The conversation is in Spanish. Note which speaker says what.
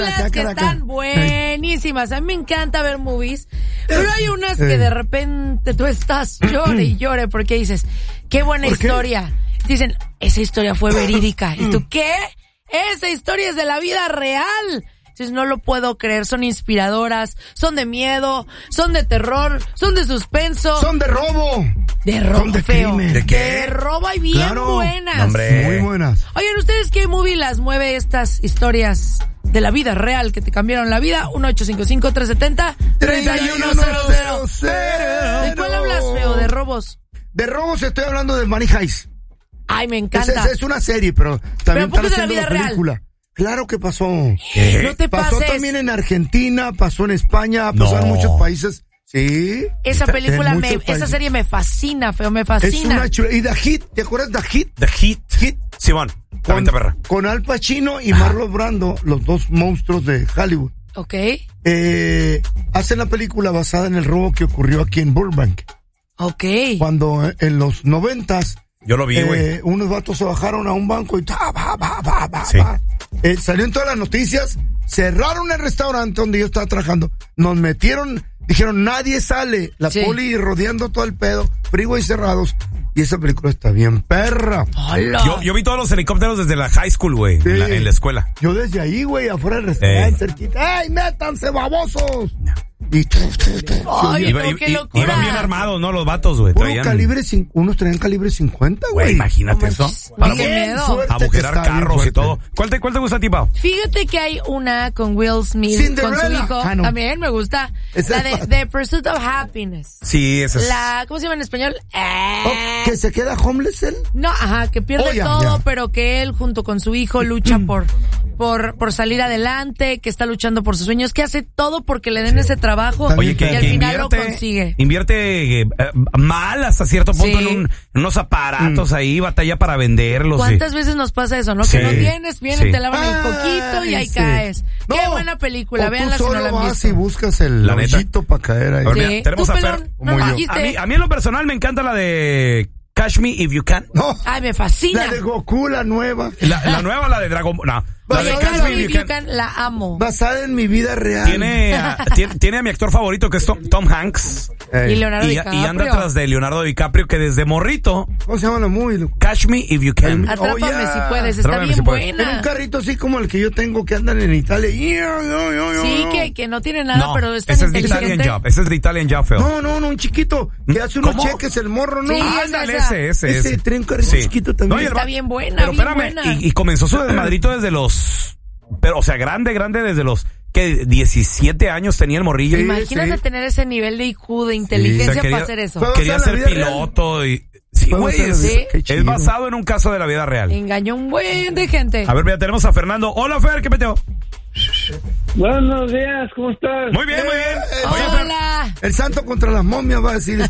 Speaker 1: Las que están buenísimas. A mí me encanta ver movies, pero hay unas que de repente tú estás llore y llore porque dices, qué buena historia. Dicen, esa historia fue verídica. ¿Y tú qué? Esa historia es de la vida real. Entonces no lo puedo creer, son inspiradoras, son de miedo, son de terror, son de suspenso.
Speaker 2: Son de robo.
Speaker 1: De robo,
Speaker 2: son de
Speaker 1: feo.
Speaker 2: Crimen.
Speaker 1: ¿De qué? De robo y bien buenas.
Speaker 2: Hombre. Muy buenas.
Speaker 1: Oigan, ¿ustedes qué movie las mueve estas historias de la vida real que te cambiaron la vida? 1-855-370-3100. ¿De cuál hablas, feo? ¿De robos?
Speaker 2: De robos estoy hablando de Money Heist.
Speaker 1: Ay, me encanta.
Speaker 2: Es una serie, pero también
Speaker 1: ¿Pero
Speaker 2: está
Speaker 1: de la vida
Speaker 2: película.
Speaker 1: Real?
Speaker 2: Claro que pasó.
Speaker 1: No te
Speaker 2: pasó
Speaker 1: pases.
Speaker 2: También en Argentina, pasó en España, pasó en muchos países. Sí.
Speaker 1: Esa película, esa serie me fascina, feo, me fascina.
Speaker 2: Es una chula. ¿Y The Hit? ¿Te acuerdas de The Hit?
Speaker 3: The Hit. Simón, perra.
Speaker 2: Con Al Pacino y Marlon Brando, los dos monstruos de Hollywood.
Speaker 1: Ok.
Speaker 2: Hacen la película basada en el robo que ocurrió aquí en Burbank.
Speaker 1: Ok.
Speaker 2: Cuando en los 90s.
Speaker 3: Yo lo vi, güey.
Speaker 2: Unos vatos se bajaron a un banco y
Speaker 3: sí.
Speaker 2: Salió en todas las noticias, cerraron el restaurante donde yo estaba trabajando, nos metieron, dijeron nadie sale, la poli rodeando todo el pedo, freeways cerrados, y esa película está bien perra.
Speaker 3: Yo vi todos los helicópteros desde la high school, güey, en la escuela.
Speaker 2: Yo desde ahí, güey, afuera del restaurante, cerquita, ¡ay, métanse, babosos! Y
Speaker 1: ay, qué locura.
Speaker 3: Iban bien armados, ¿no? Los vatos, güey.
Speaker 2: Unos traían calibre 50, güey.
Speaker 3: Imagínate eso.
Speaker 1: Para
Speaker 3: agujerar carros y todo. ¿Cuál te gusta a ti, Pau?
Speaker 1: Fíjate que hay una con Will Smith, con su hijo. También me gusta. La de The Pursuit of Happiness.
Speaker 3: Sí, esa es.
Speaker 1: ¿Cómo se llama en español?
Speaker 2: ¿Que se queda homeless él?
Speaker 1: No, que pierde todo, pero que él junto con su hijo lucha por salir adelante, que está luchando por sus sueños, que hace todo porque le den ese trabajo.
Speaker 3: Oye,
Speaker 1: y al final lo consigue.
Speaker 3: Invierte mal hasta cierto punto en unos aparatos ahí, batalla para venderlos.
Speaker 1: ¿Cuántas veces nos pasa eso, no? Que no tienes, vienen, te lavan el coquito y ahí caes. Qué buena película, véanla si no la han visto.
Speaker 2: Y buscas el hoyito para caer ahí.
Speaker 3: Mira, tenemos a Fer. A mí en lo personal me encanta la de Catch Me If You Can.
Speaker 2: No.
Speaker 1: Ay, me fascina.
Speaker 2: La de Goku, la nueva.
Speaker 3: La nueva, la de Dragon Ball. No. La de
Speaker 1: Catch Me If You Can, la amo.
Speaker 2: Basada en mi vida real.
Speaker 3: Tiene a mi actor favorito, que es Tom Hanks.
Speaker 1: Y Leonardo DiCaprio.
Speaker 3: Y anda tras de Leonardo DiCaprio, que desde morrito.
Speaker 2: ¿Cómo se llama la movie?
Speaker 3: Catch Me If You Can.
Speaker 1: Atrápame si puedes, está bien buena.
Speaker 2: En un carrito así como el que yo tengo que andan en Italia.
Speaker 1: Sí, que no tiene nada, pero está
Speaker 3: ese es de Italian Job. Ese es de Italian Job, feo.
Speaker 2: No, un chiquito que hace unos cheques el morro, ¿no?
Speaker 1: Sí,
Speaker 3: ándale, ese.
Speaker 2: Trae un carrito chiquito también.
Speaker 1: Está bien buena,
Speaker 3: pero espérame, y comenzó su desmadrito desde los... Pero, o sea, grande desde los... que 17 años tenía el morrillo.
Speaker 1: Imagínate tener ese nivel de IQ, de inteligencia para hacer eso.
Speaker 3: Quería ser piloto y... Sí, güey, es basado en un caso de la vida real.
Speaker 1: Engañó un buen de gente.
Speaker 3: A ver, mira, tenemos a Fernando. Hola, Fer, ¿qué peteo?
Speaker 4: Buenos días, ¿cómo estás?
Speaker 3: Muy bien.
Speaker 1: Hola.
Speaker 2: El santo contra las momias va a decir.